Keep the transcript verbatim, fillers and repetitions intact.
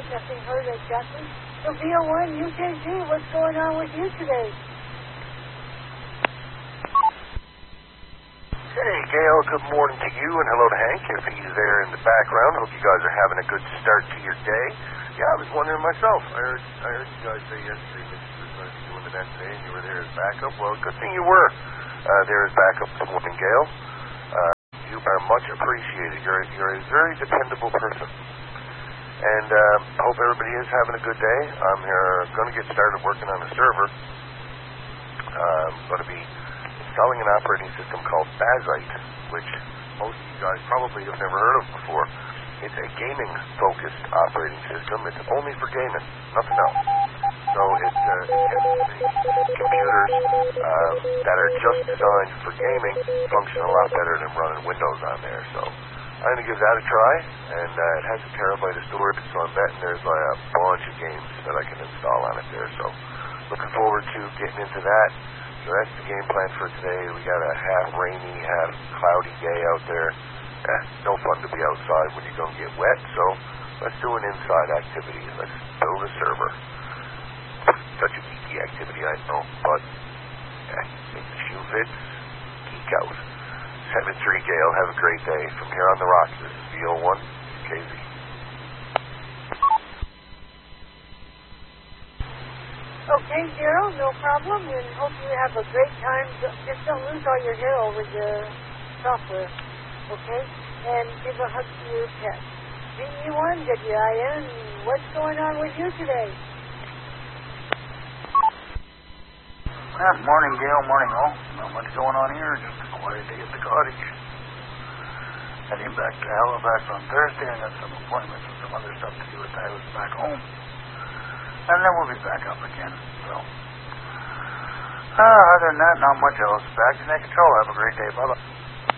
nothing heard exactly. So V O one, U K G, what's going on with you today? Hey, Gail, good morning to you, and hello to Hank, if he's there in the background. Hope you guys are having a good start to your day. Yeah, I was wondering myself. I heard, I heard you guys say yesterday that you were going to be doing the net today, and you were there as backup. Well, good thing you were uh, there as backup this morning, Gail. Uh, you are much appreciated. You're, you're a very dependable person. And uh, I hope everybody is having a good day. I'm here, going to get started working on a server. Uh, I'm going to be installing an operating system called Bazite, which most of you guys probably have never heard of before. It's a gaming-focused operating system. It's only for gaming, nothing else. So it, uh, it computers uh, that are just designed for gaming function a lot better than running Windows on there. So I'm going to give that a try, and uh, it has a terabyte of storage, so I'm betting there's like a bunch of games that I can install on it there. So looking forward to getting into that. So that's the game plan for today. We got a half rainy, half cloudy day out there. Eh, no fun to be outside when you're going to get wet, so let's do an inside activity. Let's build a server. Such a geeky activity, I know, but eh, if the shoe fits, geek out. seven three Gale, have a great day. From here on the rocks, this is V O one, K Z. Okay, Daryl, no problem, and hope you have a great time. Just don't lose all your hair over the software, okay? And give a hug to your pet. V E one, W I N, what's going on with you today? Well, morning, Gail, morning, all. Not much going on here, just a quiet day at the cottage. Heading back to Halifax on Thursday. I got some appointments and some other stuff to do with the house back home. And then we'll be back up again. So, uh, other than that, not much else. Back to next control. Have a great day. Bye-bye.